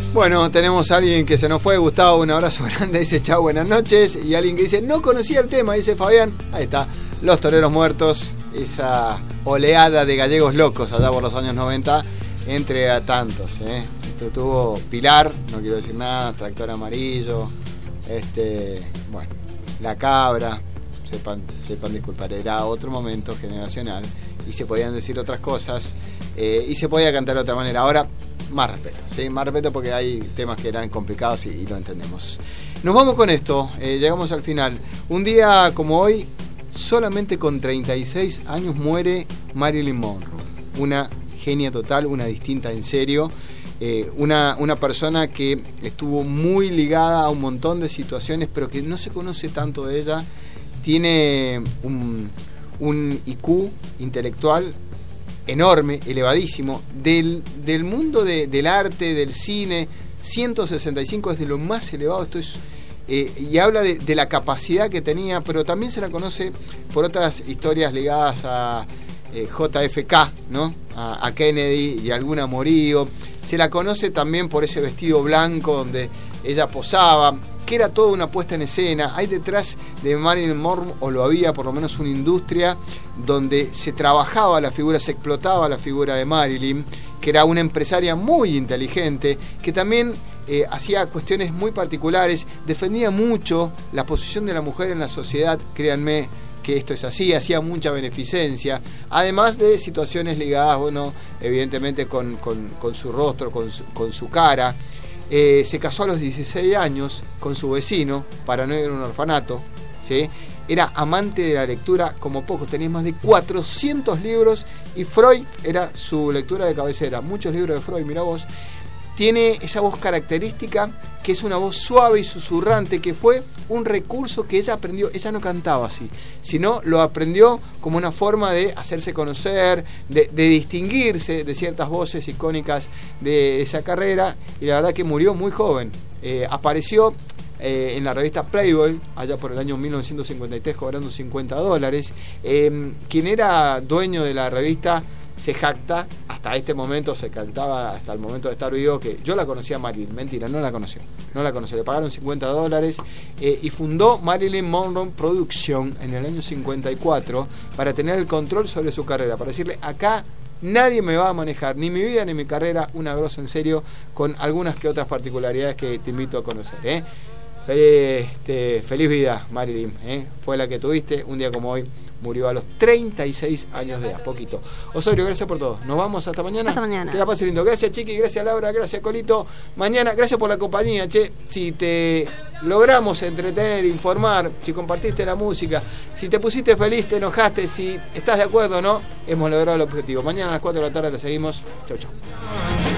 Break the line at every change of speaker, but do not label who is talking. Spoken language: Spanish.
Bueno, tenemos a alguien que se nos fue, Gustavo, un abrazo grande, dice chao, buenas noches. Y alguien que dice, no conocía el tema, dice Fabián. Ahí está, Los Toreros Muertos, esa oleada de gallegos locos allá por los años 90, entre a tantos. Esto tuvo Pilar, no quiero decir nada, Tractor Amarillo, bueno, La Cabra, sepan disculpar, era otro momento generacional y se podían decir otras cosas y se podía cantar de otra manera. Ahora, más respeto, ¿sí? Más respeto porque hay temas que eran complicados y lo entendemos. Nos vamos con esto, llegamos al final. Un día como hoy, solamente con 36 años muere Marilyn Monroe. Una genia total, una distinta en serio. Una persona que estuvo muy ligada a un montón de situaciones, pero que no se conoce tanto de ella. Tiene un IQ intelectual enorme, elevadísimo, del mundo del arte, del cine. 165 es de lo más elevado. Esto es y habla de la capacidad que tenía, pero también se la conoce por otras historias ligadas a JFK, ¿no? A Kennedy y algún amorío. Se la conoce también por ese vestido blanco donde ella posaba, que era toda una puesta en escena. Hay detrás de Marilyn Monroe, o lo había por lo menos, una industria donde se trabajaba la figura, se explotaba la figura de Marilyn, que era una empresaria muy inteligente, que también hacía cuestiones muy particulares, defendía mucho la posición de la mujer en la sociedad, créanme que esto es así, hacía mucha beneficencia, además de situaciones ligadas, bueno, evidentemente con su rostro, con su cara. Se casó a los 16 años con su vecino para no ir a un orfanato, ¿sí? Era amante de la lectura como pocos, tenía más de 400 libros y Freud era su lectura de cabecera. Muchos libros de Freud, mirá vos. Tiene esa voz característica, que es una voz suave y susurrante, que fue un recurso que ella aprendió. Ella no cantaba así, sino lo aprendió como una forma de hacerse conocer, de distinguirse de ciertas voces icónicas de esa carrera, y la verdad que murió muy joven. Apareció en la revista Playboy, allá por el año 1953, cobrando $50. Quien era dueño de la revista se jacta, hasta este momento se jactaba, hasta el momento de estar vivo, que yo la conocía a Marilyn. Mentira, no la conoció, le pagaron $50 y fundó Marilyn Monroe Production en el año 54 para tener el control sobre su carrera, para decirle, acá nadie me va a manejar, ni mi vida ni mi carrera. Una grosa en serio, con algunas que otras particularidades que te invito a conocer. Feliz vida, Marilyn, fue la que tuviste. Un día como hoy murió a los 36 años de edad, poquito. Osorio, gracias por todo. Nos vamos hasta mañana.
Hasta mañana.
Que la pase lindo. Gracias, Chiqui, gracias, Laura, gracias, Colito. Mañana, gracias por la compañía, che. Si te logramos entretener, informar, si compartiste la música, si te pusiste feliz, te enojaste, si estás de acuerdo o no, hemos logrado el objetivo. Mañana a las 4 de la tarde la seguimos. Chau, chau.